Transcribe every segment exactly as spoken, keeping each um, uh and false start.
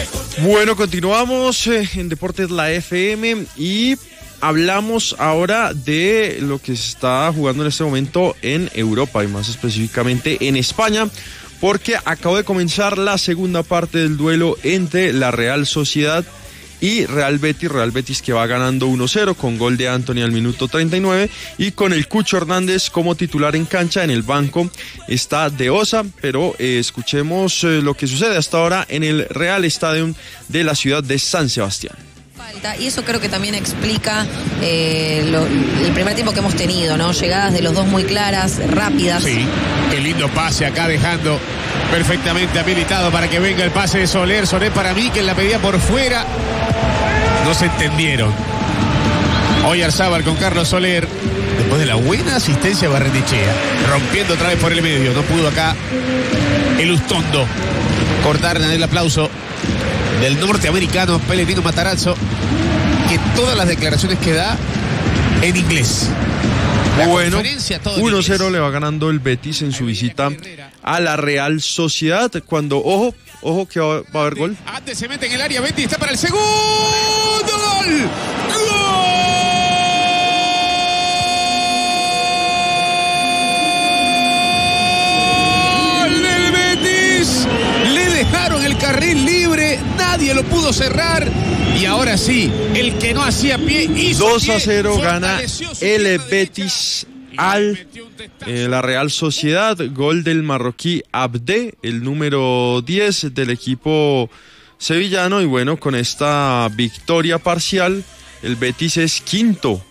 Bueno, continuamos eh, en Deportes La F M y hablamos ahora de lo que se está jugando en este momento en Europa y más específicamente en España, porque acabó de comenzar la segunda parte del duelo entre la Real Sociedad y Real Betis, Real Betis que va ganando uno cero con gol de Anthony al minuto treinta y nueve y con el Cucho Hernández como titular en cancha. En el banco está De Osa, pero eh, escuchemos eh, lo que sucede hasta ahora en el Real Stadium de la ciudad de San Sebastián. Y eso creo que también explica eh, lo, el primer tiempo que hemos tenido, ¿no? Llegadas de los dos muy claras, rápidas. Sí, qué lindo pase acá dejando perfectamente habilitado para que venga el pase de Soler. Soler para mí que la pedía por fuera. No se entendieron. Oyarzábal con Carlos Soler. Después de la buena asistencia de Barrenechea. Rompiendo otra vez por el medio. No pudo acá el Ustondo cortar en el aplauso del norteamericano Pellegrino Matarazzo, que todas las declaraciones que da en inglés. La bueno, uno cero le va ganando el Betis en su visita a la Real Sociedad. Cuando, ojo, ojo que va, va a haber gol. Antes se mete en el área, Betis está para el segundo gol. ¡Gol! ¡Del Betis! Le dejaron el carril libre, nadie lo pudo cerrar y ahora sí, el que no hacía pie hizo dos a pie, cero gana el Betis al eh, la Real Sociedad, gol del marroquí Abde, el número diez del equipo sevillano, y bueno, con esta victoria parcial el Betis es quinto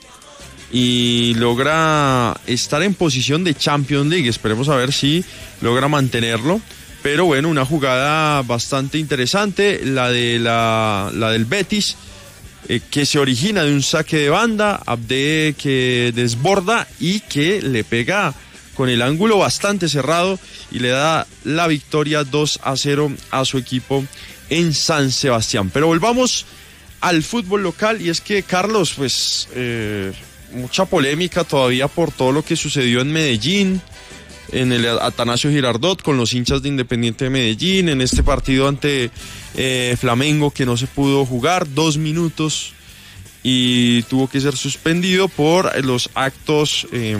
y logra estar en posición de Champions League. Esperemos a ver si logra mantenerlo. Pero bueno, una jugada bastante interesante, la de la, la del Betis, eh, que se origina de un saque de banda, Abde que desborda y que le pega con el ángulo bastante cerrado y le da la victoria dos a cero a su equipo en San Sebastián. Pero volvamos al fútbol local, y es que, Carlos, pues eh, mucha polémica todavía por todo lo que sucedió en Medellín, en el Atanasio Girardot, con los hinchas de Independiente de Medellín, en este partido ante eh, Flamengo que no se pudo jugar, dos minutos y tuvo que ser suspendido por los actos eh,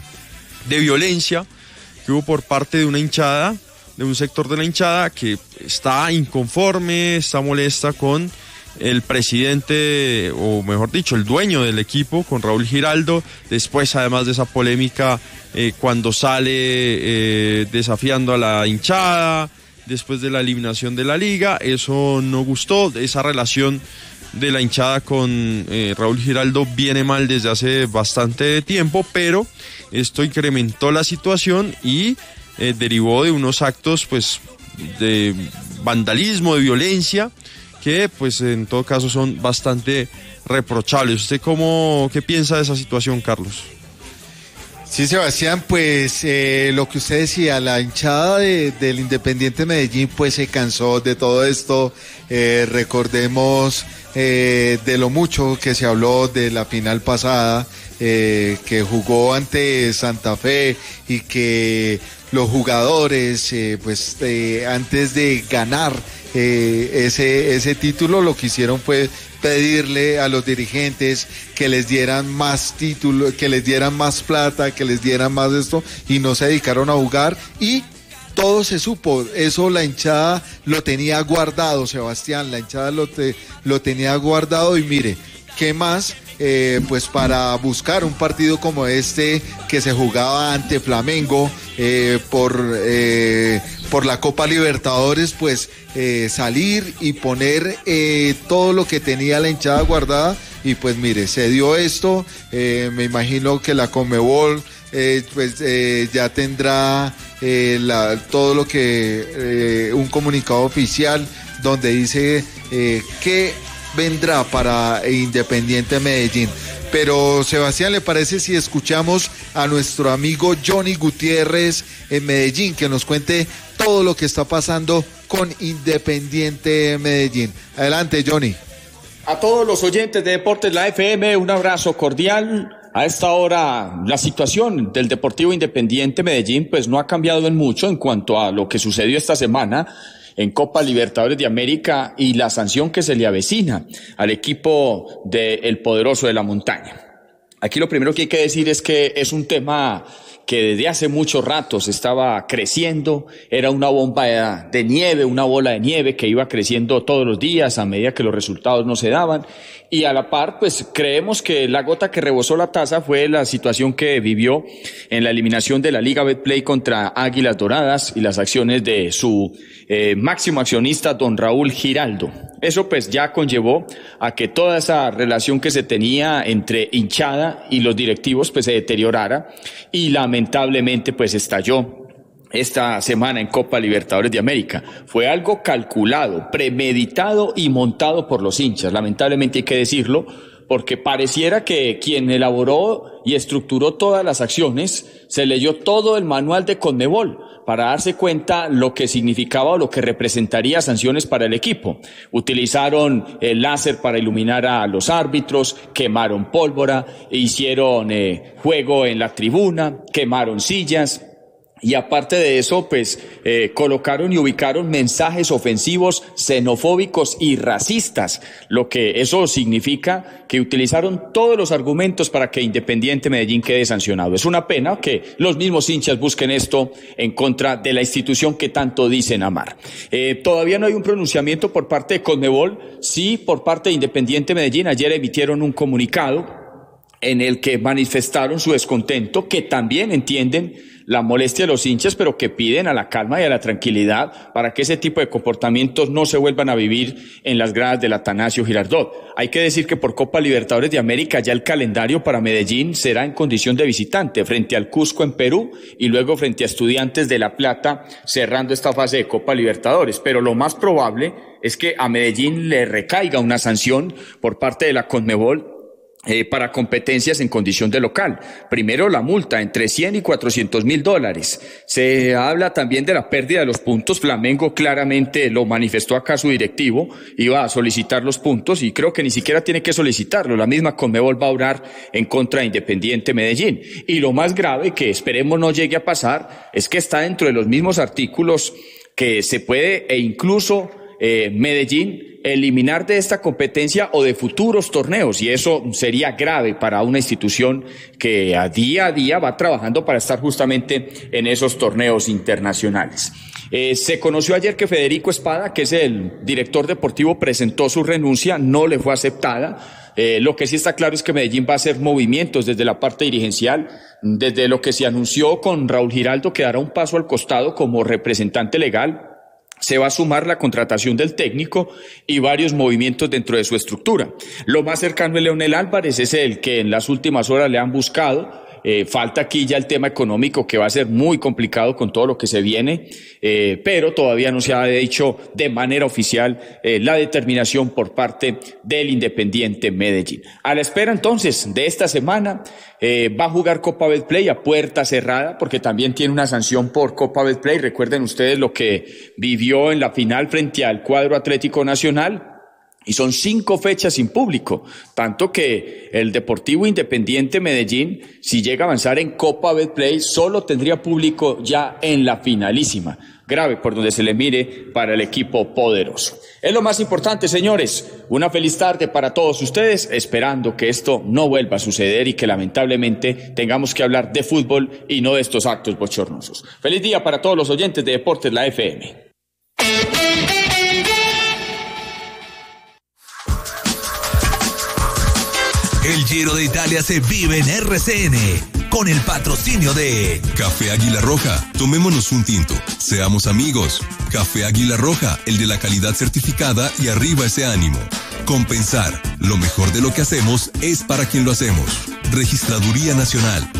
de violencia que hubo por parte de una hinchada, de un sector de la hinchada que está inconforme, está molesta con el presidente, o mejor dicho, el dueño del equipo, con Raúl Giraldo. Después, además de esa polémica, eh, cuando sale eh, desafiando a la hinchada, después de la eliminación de la liga, eso no gustó. Esa relación de la hinchada con eh, Raúl Giraldo viene mal desde hace bastante tiempo, pero esto incrementó la situación y eh, derivó de unos actos pues de vandalismo, de violencia, que pues en todo caso son bastante reprochables. ¿Usted cómo, qué piensa de esa situación, Carlos? Sí, Sebastián, pues eh, lo que usted decía, la hinchada de, del Independiente Medellín pues se cansó de todo esto. Eh, recordemos eh, de lo mucho que se habló de la final pasada, eh, que jugó ante Santa Fe y que los jugadores eh, pues eh, antes de ganar Eh, ese, ese título lo que hicieron fue pedirle a los dirigentes que les dieran más títulos, que les dieran más plata, que les dieran más esto, y no se dedicaron a jugar, y todo se supo. Eso la hinchada lo tenía guardado, Sebastián, la hinchada lo, te, lo tenía guardado, y mire, ¿qué más? Eh, pues para buscar un partido como este que se jugaba ante Flamengo eh, por, eh, por la Copa Libertadores, pues eh, salir y poner eh, todo lo que tenía la hinchada guardada, y pues mire, se dio esto. Eh, me imagino que la Conmebol eh, pues eh, ya tendrá eh, la, todo lo que eh, un comunicado oficial donde dice eh, que vendrá para Independiente Medellín. Pero, Sebastián, ¿le parece si escuchamos a nuestro amigo Johnny Gutiérrez en Medellín, que nos cuente todo lo que está pasando con Independiente Medellín? Adelante, Johnny. A todos los oyentes de Deportes La F M, un abrazo cordial. A esta hora, la situación del Deportivo Independiente Medellín pues no ha cambiado en mucho en cuanto a lo que sucedió esta semana. en Copa Libertadores de América y la sanción que se le avecina al equipo del Poderoso de la Montaña. Aquí lo primero que hay que decir es que es un tema que desde hace mucho rato se estaba creciendo, era una bomba de nieve, una bola de nieve que iba creciendo todos los días a medida que los resultados no se daban, y a la par pues creemos que la gota que rebosó la taza fue la situación que vivió en la eliminación de la Liga Betplay contra Águilas Doradas y las acciones de su eh, máximo accionista don Raúl Giraldo. Eso pues ya conllevó a que toda esa relación que se tenía entre hinchada y los directivos pues se deteriorara, y lamentablemente pues estalló esta semana en Copa Libertadores de América. Fue algo calculado, premeditado y montado por los hinchas, lamentablemente hay que decirlo, porque pareciera que quien elaboró y estructuró todas las acciones se leyó todo el manual de Conmebol para darse cuenta lo que significaba o lo que representaría sanciones para el equipo. Utilizaron el láser para iluminar a los árbitros, quemaron pólvora, hicieron eh, juego en la tribuna, quemaron sillas. Y aparte de eso, pues eh, colocaron y ubicaron mensajes ofensivos, xenofóbicos y racistas, lo que eso significa que utilizaron todos los argumentos para que Independiente Medellín quede sancionado. Es una pena que los mismos hinchas busquen esto en contra de la institución que tanto dicen amar. Eh, todavía no hay un pronunciamiento por parte de Conmebol, sí por parte de Independiente Medellín. Ayer emitieron un comunicado en el que manifestaron su descontento, que también entienden la molestia de los hinchas, pero que piden a la calma y a la tranquilidad para que ese tipo de comportamientos no se vuelvan a vivir en las gradas del Atanasio Girardot. Hay que decir que por Copa Libertadores de América ya el calendario para Medellín será en condición de visitante, frente al Cusco en Perú y luego frente a Estudiantes de La Plata, cerrando esta fase de Copa Libertadores. Pero lo más probable es que a Medellín le recaiga una sanción por parte de la Conmebol Eh, para competencias en condición de local. Primero la multa entre cien y cuatrocientos mil dólares. Se habla también de la pérdida de los puntos. Flamengo claramente lo manifestó acá su directivo, iba a solicitar los puntos y creo que ni siquiera tiene que solicitarlo. La misma Conmebol va a orar en contra de Independiente Medellín. Y lo más grave, que esperemos no llegue a pasar, es que está dentro de los mismos artículos que se puede e incluso eh, Medellín eliminar de esta competencia o de futuros torneos, y eso sería grave para una institución que a día a día va trabajando para estar justamente en esos torneos internacionales. Eh, se conoció ayer que Federico Espada, que es el director deportivo, presentó su renuncia, no le fue aceptada. Eh, lo que sí está claro es que Medellín va a hacer movimientos desde la parte dirigencial. Desde lo que se anunció con Raúl Giraldo, que dará un paso al costado como representante legal. Se va a sumar la contratación del técnico y varios movimientos dentro de su estructura. Lo más cercano es Leonel Álvarez, es el que en las últimas horas le han buscado. Eh, falta aquí ya el tema económico, que va a ser muy complicado con todo lo que se viene, eh, pero todavía no se ha dicho de manera oficial eh, la determinación por parte del Independiente Medellín. A la espera entonces de esta semana, eh, va a jugar Copa Betplay a puerta cerrada, porque también tiene una sanción por Copa Betplay. Recuerden ustedes lo que vivió en la final frente al cuadro Atlético Nacional. Y son cinco fechas sin público, tanto que el Deportivo Independiente Medellín, si llega a avanzar en Copa Betplay, solo tendría público ya en la finalísima. Grave por donde se le mire para el equipo poderoso. Es lo más importante, señores. Una feliz tarde para todos ustedes, esperando que esto no vuelva a suceder y que lamentablemente tengamos que hablar de fútbol y no de estos actos bochornosos. Feliz día para todos los oyentes de Deportes La F M. El Giro de Italia se vive en R C N, con el patrocinio de Café Águila Roja. Tomémonos un tinto. Seamos amigos. Café Águila Roja, el de la calidad certificada y arriba ese ánimo. Compensar. Lo mejor de lo que hacemos es para quien lo hacemos. Registraduría Nacional.